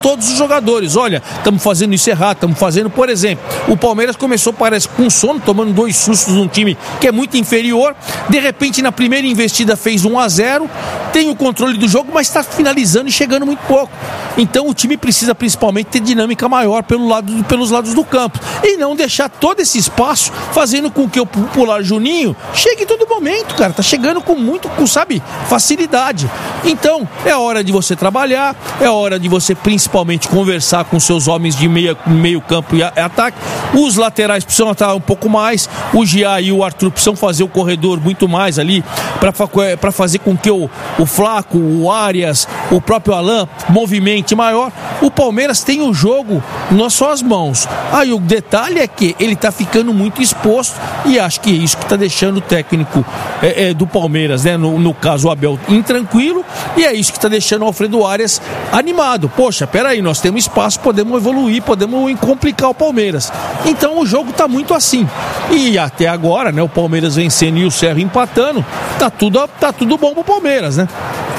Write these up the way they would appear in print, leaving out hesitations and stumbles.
todos os jogadores, olha, estamos fazendo isso errado, estamos fazendo, por exemplo, o Palmeiras começou, parece, com sono, tomando 2 sustos num time que é muito inferior, de repente na primeira investida fez 1-0, tem o controle do jogo, mas está finalizando e chegando muito pouco. Então o time precisa principalmente ter dinâmica maior pelos lados do campo e não deixar todo esse espaço, fazendo com que o popular Juninho chegue em todo momento, cara, tá chegando com facilidade. Então é hora de você trabalhar, é hora de você principalmente conversar com seus homens de meio campo e ataque. Os laterais precisam estar um pouco mais, o Gia e o Arthur precisam fazer o corredor muito mais ali para fazer com que o Flaco, o Arias, o próprio Alan movimente maior. O Palmeiras tem o jogo nas suas mãos. Aí o detalhe é que ele está ficando muito exposto e acho que é isso que está deixando o técnico do Palmeiras, né? No caso o Abel, intranquilo, e é isso que está deixando o Alfredo Arias animado. Poxa, peraí, nós temos espaço, podemos evoluir, podemos complicar o Palmeiras. Então o jogo está muito assim. E até agora, né? O Palmeiras vencendo e o Cerro empatando, tá tudo bom pro Palmeiras, né?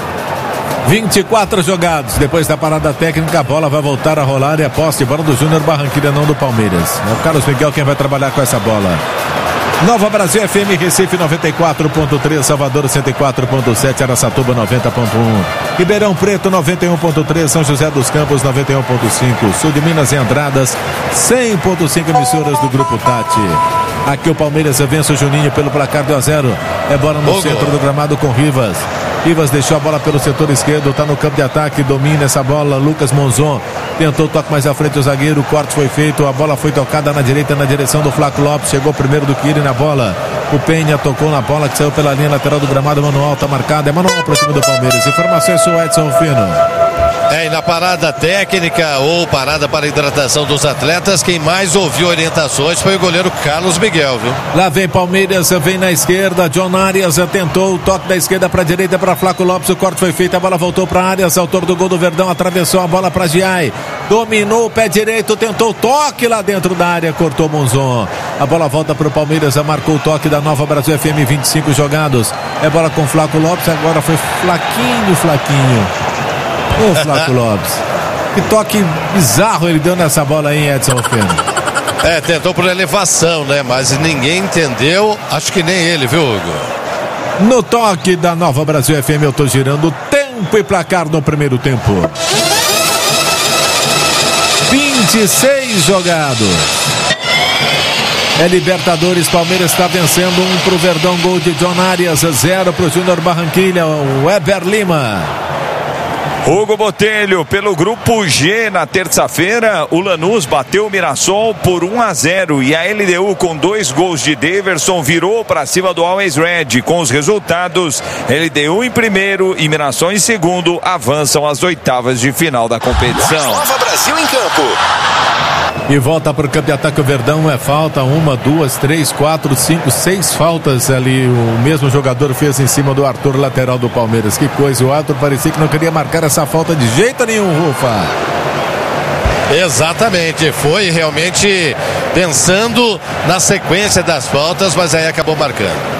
24 jogados, depois da parada técnica, a bola vai voltar a rolar e a posse, bola do Júnior Barranquilla, não do Palmeiras. É o Carlos Miguel quem vai trabalhar com essa bola. Nova Brasil FM, Recife 94.3, Salvador 104.7, Araçatuba 90.1, Ribeirão Preto 91.3, São José dos Campos 91.5, Sul de Minas e Andradas 100.5 emissoras do Grupo Tati. Aqui o Palmeiras vence o Juninho pelo placar de 1-0. É bola no centro do gramado com Rivas. Rivas deixou a bola pelo setor esquerdo, está no campo de ataque, domina essa bola, Lucas Monzon tentou toque mais à frente o zagueiro, o corte foi feito, a bola foi tocada na direita na direção do Flaco Lopes, chegou primeiro do Quiri na bola, o Penha tocou na bola que saiu pela linha lateral do gramado, manual está marcado, é manual para o time do Palmeiras. Informações sobre o Edson Rufino. E na parada técnica ou parada para hidratação dos atletas, quem mais ouviu orientações foi o goleiro Carlos Miguel, viu? Lá vem Palmeiras, vem na esquerda, John Arias tentou o toque da esquerda para a direita para Flaco Lopes, o corte foi feito, a bola voltou para Arias, autor do gol do Verdão, atravessou a bola para Giai, dominou o pé direito, tentou o toque lá dentro da área, cortou Monzon, a bola volta para o Palmeiras, marcou o toque da Nova Brasil FM, 25 jogados, é bola com Flaco Lopes, agora foi Flaquinho. Ô Flaco Lopes, que toque bizarro ele deu nessa bola aí, Edson Rufino. Tentou por elevação, né? Mas ninguém entendeu, acho que nem ele, viu, Hugo? No toque da Nova Brasil FM, eu tô girando tempo e placar no primeiro tempo. 26 jogados. É Libertadores, Palmeiras está vencendo 1 pro Verdão, gol de John Arias, 0 pro Júnior Barranquilla, o Weber Lima. Hugo Botelho, pelo grupo G, na terça-feira, o Lanús bateu o Mirassol por 1-0 e a LDU, com 2 gols de Daverson, virou para cima do Always Red. Com os resultados, LDU em primeiro e Mirassol em segundo avançam às oitavas de final da competição. Nova Brasil em campo. E volta para o campo de ataque o Verdão, é falta, 1, 2, 3, 4, 5, 6 faltas ali, o mesmo jogador fez em cima do Arthur, lateral do Palmeiras. Que coisa, o Arthur parecia que não queria marcar essa falta de jeito nenhum, Rufa. Exatamente, foi realmente pensando na sequência das faltas, mas aí acabou marcando.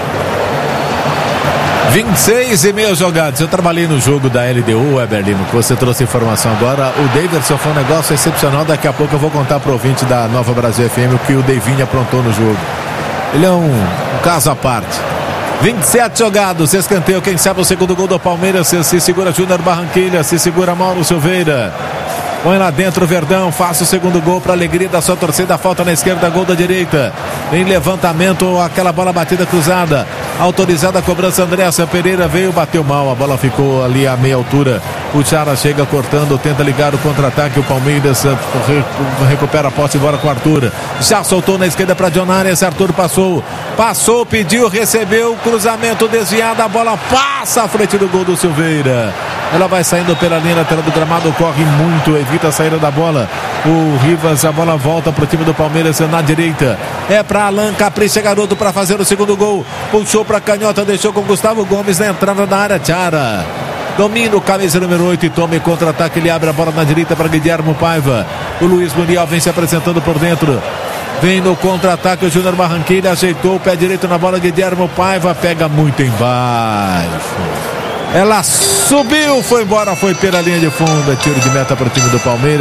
26,5 jogados. Eu trabalhei no jogo da LDU, Eberlino, que você trouxe informação agora. O Daverson foi um negócio excepcional. Daqui a pouco eu vou contar pro ouvinte da Nova Brasil FM o que o Davinho aprontou no jogo. Ele é um caso à parte. 27 jogados, escanteio, quem sabe o segundo gol do Palmeiras. Se segura Júnior Barranquilla, se segura Mauro Silveira. Põe lá dentro o Verdão, faça o segundo gol para alegria da sua torcida, falta na esquerda, gol da direita. Em levantamento, aquela bola batida cruzada, autorizada a cobrança, Andréa Pereira veio, bateu mal, a bola ficou ali a meia altura. O Chara chega cortando, tenta ligar o contra-ataque, o Palmeiras recupera a posse, embora com o Arthur. Já soltou na esquerda para John Arias, Arthur passou, pediu, recebeu, cruzamento desviado, a bola passa à frente do gol do Silveira. Ela vai saindo pela linha lateral do gramado, corre muito, evita a saída da bola. O Rivas, a bola volta para o time do Palmeiras na direita. É para Alan, capricha garoto para fazer o segundo gol. Puxou para canhota, deixou com Gustavo Gomes na entrada da área. Chara domina o camisa número 8 e toma em contra-ataque. Ele abre a bola na direita para Guilherme Paiva. O Luiz Muniel vem se apresentando por dentro. Vem no contra-ataque o Júnior Barranquilla, ajeitou o pé direito na bola. Guilherme Paiva pega muito embaixo. Ela subiu, foi embora, foi pela linha de fundo. É tiro de meta para o time do Palmeiras.